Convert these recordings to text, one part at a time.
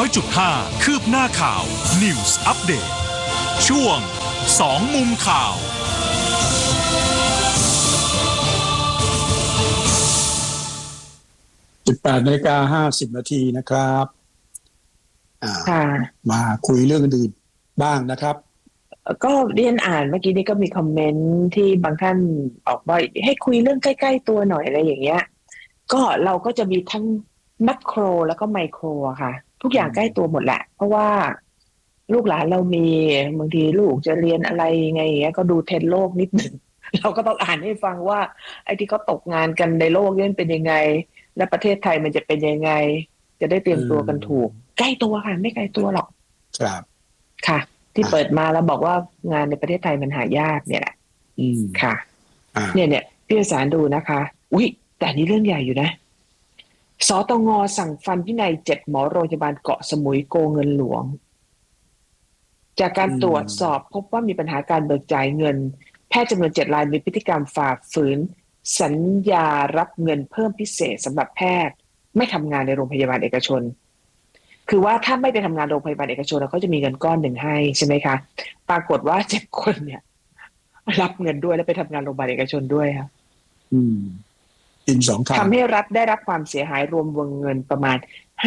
100.5 คืบหน้าข่าว News Update ช่วง2มุมข่าว 18:50 น.นะครับมาคุยเรื่องอื่นบ้างนะครับก็เรียนอ่านเมื่อกี้นี้ก็มีคอมเมนต์ที่บางท่านออกมาให้คุยเรื่องใกล้ๆตัวหน่อยอะไรอย่างเงี้ยก็เราก็จะมีทั้งแมคโครแล้วก็ไมโครค่ะทุกอย่างใกล้ตัวหมดแหละเพราะว่าลูกหลานเรามีบางทีลูกจะเรียนอะไรไงอย่างเงี้ยก็ดูเทรนด์โลกนิดหนึ่งเราก็ต้องอ่านให้ฟังว่าไอ้ที่เขาตกงานกันในโลกนี้เป็นยังไงและประเทศไทยมันจะเป็นยังไงจะได้เตรียมตัวกันถูกใกล้ตัวค่ะไม่ไกลตัวหรอกครับค่ะที่เปิดมาแล้วบอกว่างานในประเทศไทยมันหายากเนี่ยแหละค่ะเนี่ยพี่ประสานดูนะคะอุ๊ยแต่นี่เรื่องใหญ่อยู่นะสตง.สั่งฟันวินัย7หมอโรงพยาบาลเกาะสมุยโกงเงินหลวงจากการตรวจสอบพบว่ามีปัญหาการเบิกจ่ายเงินแพทย์จำนวน7รายมีพฤติกรรมฝ่าฝืนสัญญารับเงินเพิ่มพิเศษสำหรับแพทย์ไม่ทำงานในโรงพยาบาลเอกชนคือว่าถ้าไม่ไปทำงานโรงพยาบาลเอกชนเขาจะมีเงินก้อนหนึ่งให้ใช่ไหมคะปรากฏว่า7คนเนี่ยรับเงินด้วยแล้วไปทำงานโรงพยาบาลเอกชนด้วยค่ะอินสองทางทำให้รัฐได้รับความเสียหายรวมวงเงินประมาณ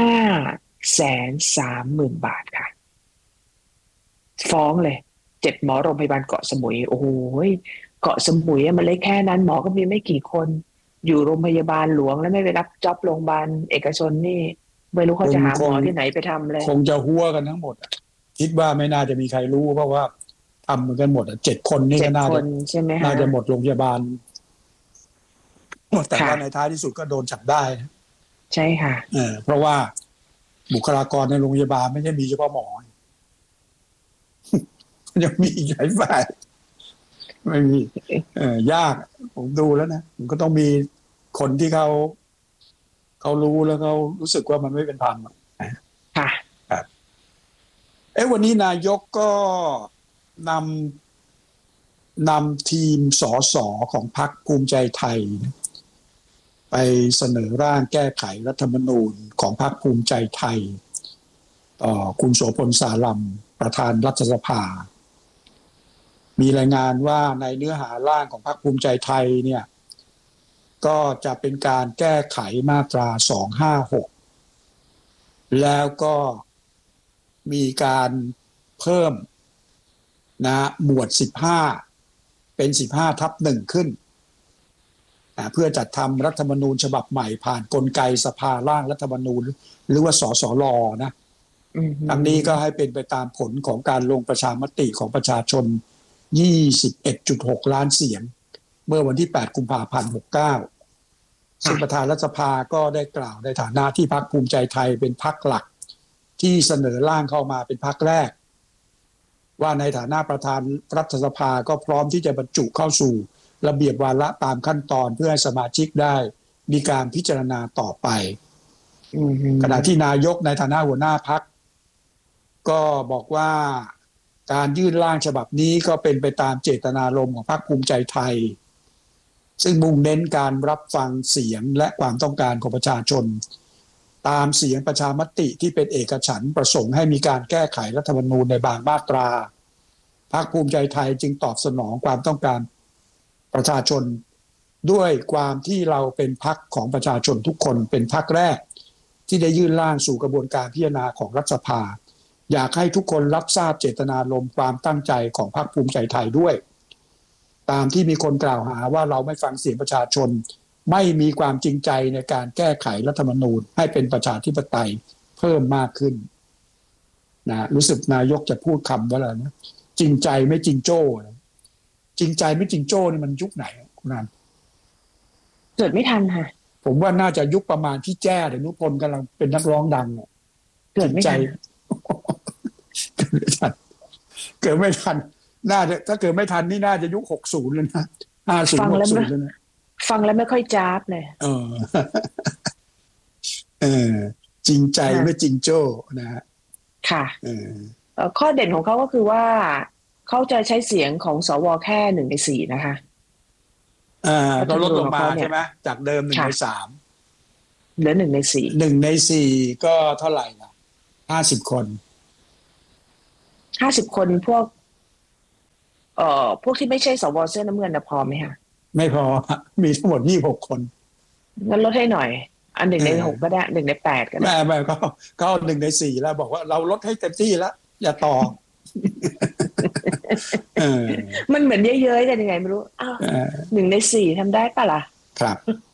530,000 บาทค่ะฟ้องเลย7หมอโรงพยาบาลเกาะสมุยโอ้โหเกาะสมุยมันเล็กแค่นั้นหมอก็มีไม่กี่คนอยู่โรงพยาบาลหลวงแล้วไม่ไปรับจ็อบโรงพยาบาลเอกชนนี่ไม่รู้เขาจะหาหมอที่ไหนไปทำเลยคงจะหัวกันทั้งหมดคิดว่าไม่น่าจะมีใครรู้เพราะว่าทำเหมือนกันหมด7 คนนี่ก็น่าจะน่าจะหมดโรงพยาบาลแต่ว่าในท้ายที่สุดก็โดนจับได้ใช่ค่ะเพราะว่าบุคลากรในโรงพยาบาลไม่ใช่มีเฉพาะหมอยังมีอีกหลายฝ่ายไม่มียากผมดูแล้วนะมันก็ต้องมีคนที่เขารู้แล้วเขารู้สึกว่ามันไม่เป็นธรรมค่ะครับวันนี้นายกก็นำทีมสสของพรรคภูมิใจไทยไปเสนอร่างแก้ไขรัฐธรรมนูญของพรรคภูมิใจไทยต่อคุณโสพลสาลัมประธานรัฐสภามีรายงานว่าในเนื้อหาร่างของพรรคภูมิใจไทยเนี่ยก็จะเป็นการแก้ไขมาตรา256แล้วก็มีการเพิ่มหมวด15เป็น15/1ขึ้นเพื่อจัดทำรัฐธรรมนูญฉบับใหม่ผ่านกลไกสภาร่างรัฐธรรมนูญหรือว่าสสรนะทั้งนี้ก็ให้เป็นไปตามผลของการลงประชามติของประชาชน 21.6 ล้านเสียงเมื่อวันที่8กุมภาพันธ์69ซึ่งประธานรัฐสภาก็ได้กล่าวในฐานะที่พรรคภูมิใจไทยเป็นพรรคหลักที่เสนอร่างเข้ามาเป็นพรรคแรกว่าในฐานะประธานรัฐสภาก็พร้อมที่จะบรรจุเข้าสู่ระเบียบวาระตามขั้นตอนเพื่อให้สมาชิกได้มีการพิจารณาต่อไปขณะที่นายกในฐานะหัวหน้าพรรคก็บอกว่าการยื่นร่างฉบับนี้ก็เป็นไปตามเจตนารมณ์ของพรรคภูมิใจไทยซึ่งมุ่งเน้นการรับฟังเสียงและความต้องการของประชาชนตามเสียงประชามติที่เป็นเอกฉันท์ประสงค์ให้มีการแก้ไขรัฐธรรมนูญในบางมาตราพรรคภูมิใจไทยจึงตอบสนองความต้องการประชาชนด้วยความที่เราเป็นพรรคของประชาชนทุกคนเป็นพรรคแรกที่ได้ยื่นร่างสู่กระบวนการพิจารณาของรัฐสภาอยากให้ทุกคนรับทราบเจตนารมณ์ความตั้งใจของพรรคภูมิใจไทยด้วยตามที่มีคนกล่าวหาว่าเราไม่ฟังเสียงประชาชนไม่มีความจริงใจในการแก้ไขรัฐธรรมนูญให้เป็นประชาธิปไตยเพิ่มมากขึ้นนะรู้สึกนายกจะพูดคำว่าอะไรนะจริงใจไม่จริงโจ้จริงใจไม่จริงโจ้นี่มันยุคไหนคุณนันเกิดไม่ทันค่ะผมว่าน่าจะยุคประมาณที่แจ้เดนุพลกำลังเป็นนักร้องดังเกิดไม่ทันเกิดไม่ทันน่าจะถ้าเกิดไม่ทันนี่น่าจะยุค60เลยนะ50 60เลยนะฟังแล้วไม่ค่อยจ้าบเลยจริงใจไม่จริงโจ้นะฮะค่ะข้อเด่นของเขาก็คือว่าเขาจะใช้เสียงของสวแค่1 ใน 4นะคะก็ลดลงมาใช่ไหมจากเดิม1 ใน 3 เหลือ1 ใน 4 1 ใน 4ก็เท่าไหร่ล่ะ 50 คน 50 คนพวกที่ไม่ใช่สวเสื้อน้ำเงินนะพอไหมคะไม่พอมีทั้งหมด26 คนงั้นลดให้หน่อยอัน1 ใน 6ก็ได้1 ใน 8ก็ได้ไม่ก็1 ใน 4แล้วบอกว่าเราลดให้เต็มที่แล้วอย่าต่อมันเหมือนเยอะๆกันยังไงไม่รู้อ้าว1 ใน 4ทำได้ปะล่ะครับ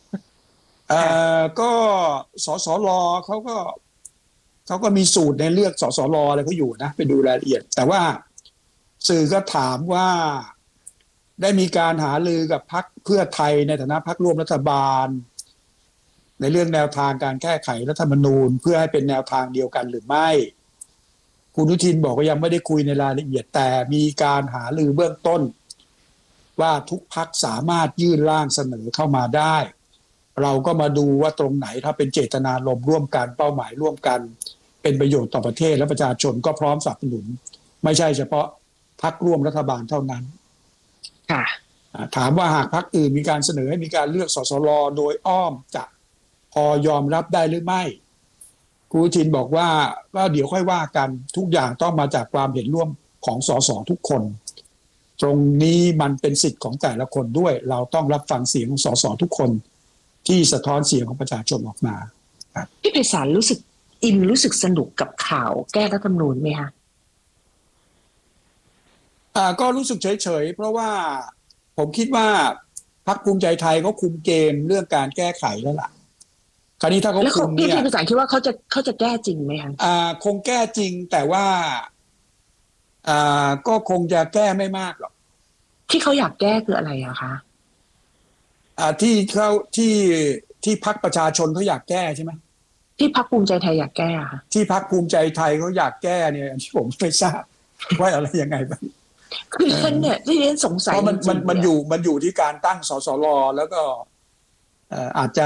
ก็สสรเขาก็มีสูตรในเลือกสสรอะไรเขาอยู่นะไปดูรายละเอียดแต่ว่าสื่อก็ถามว่าได้มีการหารือกับพรรคเพื่อไทยในฐานะพรรคร่วมรัฐบาลในเรื่องแนวทางการแก้ไขรัฐธรรมนูญเพื่อให้เป็นแนวทางเดียวกันหรือไม่คุณอนุทินบอกว่ายังไม่ได้คุยในรายละเอียดแต่มีการหารือเบื้องต้นว่าทุกพรรคสามารถยื่นร่างเสนอเข้ามาได้เราก็มาดูว่าตรงไหนถ้าเป็นเจตนารมณ์ร่วมกันเป้าหมายร่วมกันเป็นประโยชน์ต่อประเทศและประชาชนก็พร้อมสนับสนุนไม่ใช่เฉพาะพรรคร่วมรัฐบาลเท่านั้นค่ะถามว่าหากพรรคอื่นมีการเสนอให้มีการเลือกสสรโดยอ้อมจะพอยอมรับได้หรือไม่คุณอนุทินบอกว่าเดี๋ยวค่อยว่ากันทุกอย่างต้องมาจากความเห็นร่วมของสสทุกคนตรงนี้มันเป็นสิทธิ์ของแต่ละคนด้วยเราต้องรับฟังเสียงของสสทุกคนที่สะท้อนเสียงของประชาชนออกมาพี่ไพศาลรู้สึกอินรู้สึกสนุกกับข่าวแก้รัฐธรรมนูญไหมคะก็รู้สึกเฉยๆเพราะว่าผมคิดว่าพรรคภูมิใจไทยเขาคุมเกมเรื่องการแก้ไขแล้วล่ะคราวนี้ถ้าเขาคุมเนี่ยพี่ไพศาลคิดว่าเขาจะแก้จริงไหมคะคงแก้จริงแต่ว่าก็คงจะแก้ไม่มากหรอกที่เขาอยากแก้คืออะไรอะคะที่พรรคประชาชนเขาอยากแก้ใช่ไหมที่พรรคภูมิใจไทยอยากแก้ค่ะที่พรรคภูมิใจไทยเขาอยากแก้เนี่ยที่ผมไม่ทราบว่าอะไรยังไงบ้างคือฉันเนี่ยที่เรียนสงสัยเพราะมันอยู่ที่การตั้งสสรแล้วก็อาจ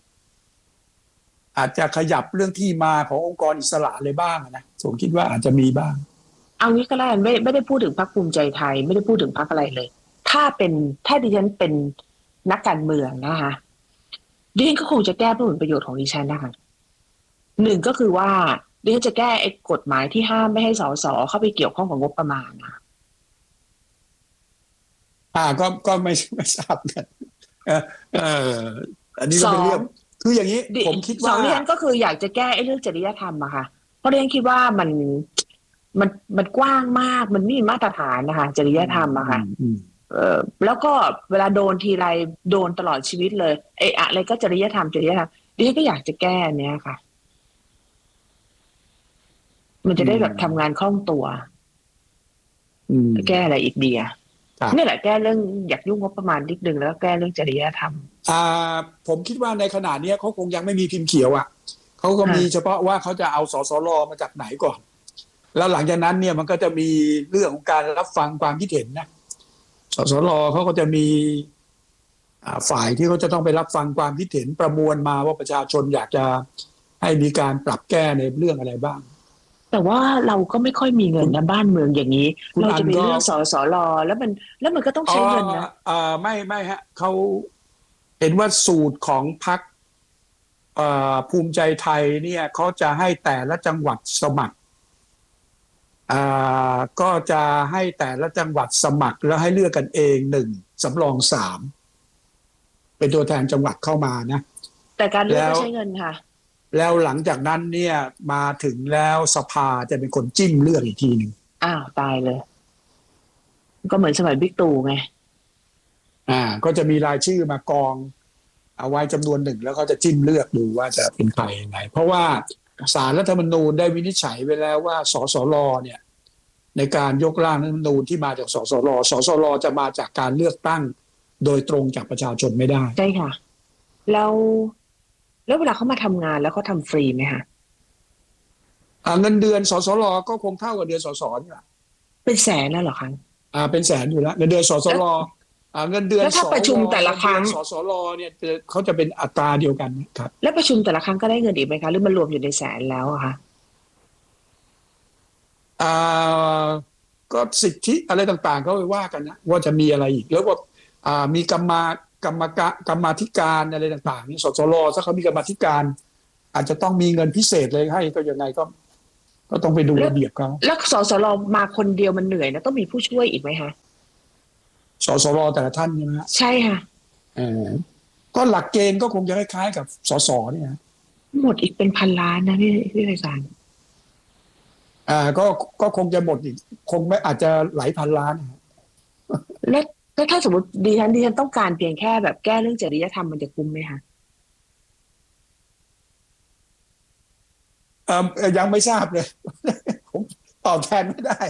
จะขยับเรื่องที่มาขององค์กรอิสระเลยบ้างนะผมคิดว่าอาจจะมีบ้างเอางี้ก็แล้วไม่ได้พูดถึงพรรคภูมิใจไทยไม่ได้พูดถึงพรรคอะไรเลยถ้าดิฉันเป็นนักการเมืองนะคะดิฉันก็คงจะแก้เพื่อผลประโยชน์ของดิฉันนะคะ1ก็คือว่าดิฉันจะแก้ไอ้กฎหมายที่ห้ามไม่ให้สสเข้าไปเกี่ยวข้องกับงบประมาณนะก็ไม่ทราบกันอันนี้ก็เป็นเรื่องคืออย่างนี้ผมคิดว่าดิฉันก็คืออยากจะแก้ไอ้เรื่องจริยธรรมอะค่ะเพราะดิฉันคิดว่ามันกว้างมากมันไม่มีมาตรฐานนะคะจริยธรรมอะค่ะแล้วก็เวลาโดนทีไรโดนตลอดชีวิตเลยอะไรก็จริยธรรมดิฉันก็อยากจะแก้เนี้ยค่ะมันจะได้แบบทำงานคล่องตัวแก้อะไรอีกดีอะนี่แหละแก้เรื่องอยากยุ่งงบประมาณนิดนึงแล้วแก้เรื่องจริยธรรมผมคิดว่าในขณะนี้เขาคงยังไม่มีพิมพ์เขียวอ่ะเขาก็มีเฉพาะว่าเขาจะเอาสสรมาจากไหนก่อนแล้วหลังจากนั้นเนี่ยมันก็จะมีเรื่องของการรับฟังความคิดเห็นนะสสรเขาก็จะมีฝ่ายที่เขาจะต้องไปรับฟังความคิดเห็นประมวลมาว่าประชาชนอยากจะให้มีการปรับแก้ในเรื่องอะไรบ้างแต่ว่าเราก็ไม่ค่อยมีเงินนะบ้านเมืองอย่างนี้เราจะไปเลือกสสรแล้วมันก็ต้องใช้เงินนะไม่ฮะเขาเห็นว่าสูตรของพรรคภูมิใจไทยเนี่ยเขาจะให้แต่ละจังหวัดสมัครก็จะให้แต่ละจังหวัดสมัครแล้วให้เลือกกันเอง1สำรอง3เป็นตัวแทนจังหวัดเข้ามานะแต่การเลือกก็ใช้เงินค่ะแล้วหลังจากนั้นเนี่ยมาถึงแล้วสภาจะเป็นคนจิ้มเลือกอีกทีหนึ่งตายเลยก็เหมือนสมัยบิ๊กตู่ไงก็จะมีรายชื่อมากองเอาไว้จำนวนหนึ่งแล้วก็จะจิ้มเลือกดูว่าจะเป็นใครยังไงเพราะว่าศาลรัฐธรรมนูญได้วินิจฉัยไว้แล้วว่าสสรเนี่ยในการยกร่างรัฐธรรมนูญที่มาจากสสรจะมาจากการเลือกตั้งโดยตรงจากประชาชนไม่ได้ใช่ค่ะแล้วเวลาเขามาทำงานแล้วเขาทำฟรีไหมคะเงินเดือนสสรก็คงเท่ากับเดือนสสนี่แหละเป็นแสนแล้วเหรอคะเป็นแสนอยู่แล้วเงินเดือนสสรเงินเดือนแล้วถ้าประชุมแต่ละครั้งสสรเนี่ยเขาจะเป็นอัตราเดียวกันครับแล้วประชุมแต่ละครั้งก็ได้เงินอีกไหมคะหรือมันรวมอยู่ในแสนแล้วอะคะก็สิทธิอะไรต่างๆเขาไปว่ากันนะว่าจะมีอะไรอีกแล้วก็มีกรรมาธิการอะไรต่างๆนี่สสรถ้าเขามีกรรมาธิการอาจจะต้องมีเงินพิเศษเลยให้ก็ยังไงก็ก็ต้องไปดูระเบียบเขาแล้วสสรมาคนเดียวมันเหนื่อยนะต้องมีผู้ช่วยอีกไหมคะสสรแต่ละท่านใช่ไหมฮะใช่ค่ะก็หลักเกณฑ์ก็คงจะคล้ายๆกับสสเนี่ยหมดอีกเป็นพันล้านนะพี่ไพศาลก็คงจะหมดอีกคงไม่อาจจะหลายพันล้านแล้วถ้าสมมติดิฉันต้องการเพียงแค่แบบแก้เรื่องจริยธรรมมันจะคุ้มไหมคะยังไม่ทราบเลยผมตอบแทนไม่ได้